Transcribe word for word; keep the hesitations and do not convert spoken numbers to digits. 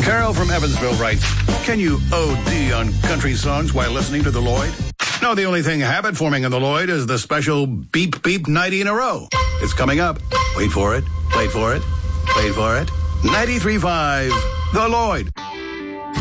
Carol from Evansville writes, can you O D on country songs while listening to the Lloyd? No, the only thing habit-forming in the Lloyd is the special beep beep ninety in a row. It's coming up. Wait for it. Wait for it. Wait for it. ninety-three point five, The Lloyd.